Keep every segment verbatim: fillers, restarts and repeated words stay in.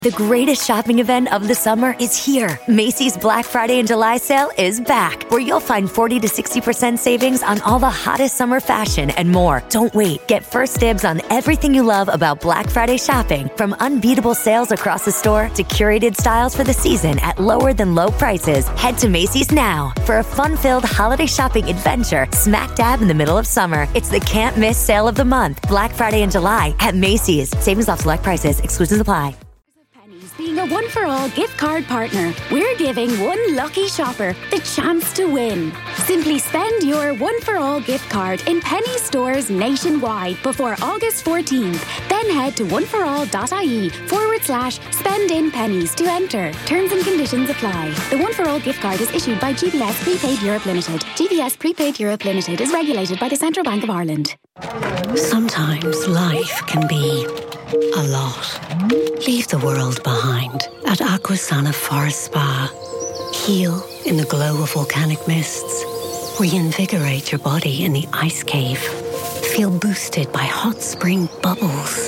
The greatest shopping event of the summer is here. Macy's Black Friday and July sale is back, where you'll find forty to sixty percent savings on all the hottest summer fashion and more. Don't wait. Get first dibs on everything you love about Black Friday shopping, from unbeatable sales across the store to curated styles for the season at lower than low prices. Head to Macy's now for a fun-filled holiday shopping adventure smack dab in the middle of summer. It's the can't miss sale of the month. Black Friday and July at Macy's. Savings off select prices. Exclusions apply. Being a one-for-all gift card partner, we're giving one lucky shopper the chance to win. Simply spend your one-for-all gift card in Penny stores nationwide before August fourteenth. Then head to oneforall.ie forward slash spend in pennies to enter. Terms and conditions apply. The one-for-all gift card is issued by G B S Prepaid Europe Limited. G B S Prepaid Europe Limited is regulated by the Central Bank of Ireland. Sometimes life can be a lot. Leave the world behind at Aquasana Forest Spa. Heal in the glow of volcanic mists. Reinvigorate your body in the ice cave. Feel boosted by hot spring bubbles.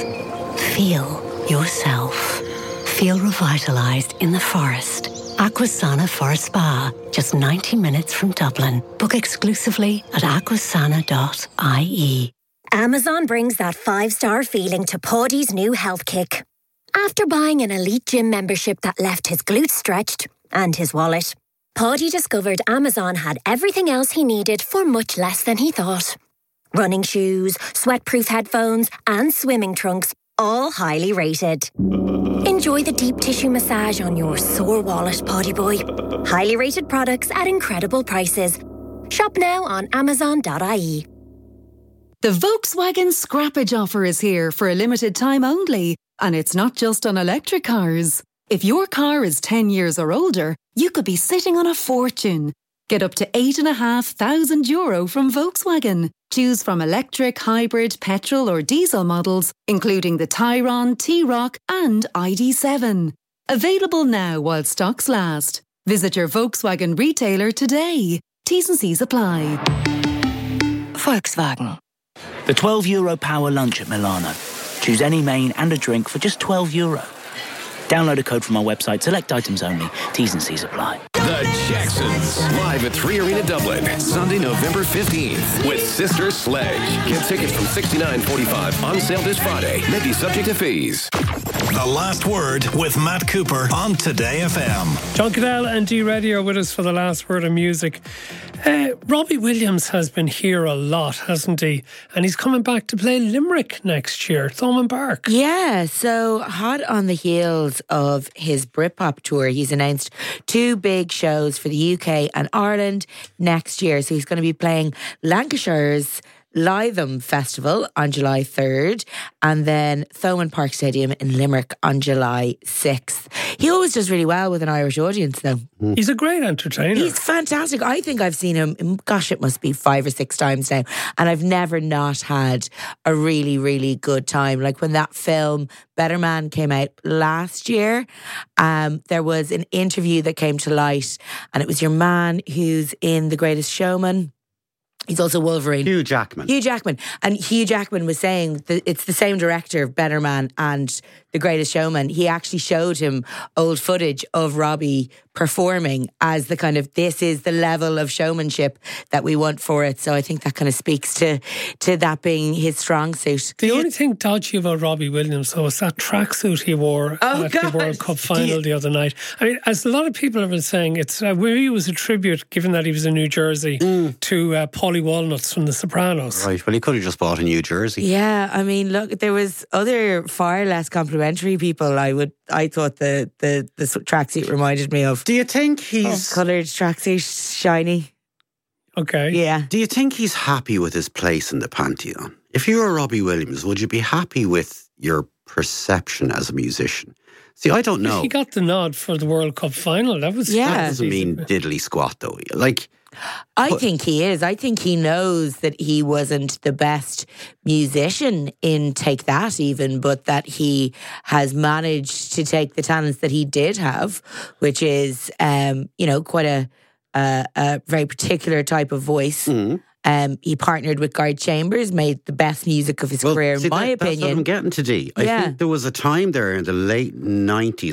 Feel yourself. Feel revitalized in the forest. Aquasana Forest Spa, just ninety minutes from Dublin. Book exclusively at aquasana dot I E. Amazon brings that five-star feeling to Paddy's new health kick. After buying an elite gym membership that left his glutes stretched and his wallet, Paddy discovered Amazon had everything else he needed for much less than he thought. Running shoes, sweatproof headphones, and swimming trunks, all highly rated. Enjoy the deep tissue massage on your sore wallet, Paddy boy. Highly rated products at incredible prices. Shop now on amazon dot I E. The Volkswagen Scrappage offer is here for a limited time only, and it's not just on electric cars. If your car is ten years or older, you could be sitting on a fortune. Get up to eight and a half thousand euro from Volkswagen. Choose from electric, hybrid, petrol or diesel models, including the Tayron, T-Roc and I D seven. Available now while stocks last. Visit your Volkswagen retailer today. T's and C's apply. Volkswagen. The twelve euro power lunch at Milano. Choose any main and a drink for just twelve euro. Download a code from our website, select items only. T's and C's apply. The Jacksons, live at three Arena Dublin, Sunday, November fifteenth, with Sister Sledge. Get tickets from sixty-nine forty-five, on sale this Friday. May be subject to fees. The Last Word with Matt Cooper on Today F M. John Cadell and Dee Reddy are with us for the last word of music. Uh, Robbie Williams has been here a lot, hasn't he? And he's coming back to play Limerick next year, Thomond Park. Yeah, so hot on the heels of his Britpop tour, he's announced two big shows for the U K and Ireland next year. So he's going to be playing Lancashire's Lytham Festival on July third and then Thomond Park Stadium in Limerick on July sixth. He always does really well with an Irish audience though. Mm. He's a great entertainer. He's fantastic. I think I've seen him, gosh, it must be five or six times now, and I've never not had a really, really good time. Like when that film Better Man came out last year, um, there was an interview that came to light, and it was your man who's in The Greatest Showman. He's also Wolverine. Hugh Jackman. Hugh Jackman. And Hugh Jackman was saying that it's the same director of Better Man and The Greatest Showman. He actually showed him old footage of Robbie performing as the kind of, this is the level of showmanship that we want for it. So I think that kind of speaks to to that being his strong suit. The only thing dodgy about Robbie Williams, though, is that tracksuit he wore oh, at God. the World Cup final the other night. I mean, as a lot of people have been saying, it's uh, maybe it was a tribute, given that he was in New Jersey, mm. to uh, Paulie Walnuts from The Sopranos. Right, well, he could have just bought a New Jersey. Yeah, I mean, look, there was other far less complimentary people I would I thought the, the, the tracksuit reminded me of. Do you think he's... Oh, coloured tracksuit, shiny. Okay. Yeah. Do you think he's happy with his place in the Pantheon? If you were Robbie Williams, would you be happy with your perception as a musician? See, I don't know. He got the nod for the World Cup final. That was... Yeah. That doesn't mean diddly squat, though. Like... I but, think he is. I think he knows that he wasn't the best musician in Take That even, but that he has managed to take the talents that he did have, which is, um, you know, quite a, a, a very particular type of voice. Mm. Um, he partnered with Guy Chambers, made the best music of his well, career, see, in my that, opinion. That's what I'm getting to, Dee. I Yeah. think there was a time there in the late nineties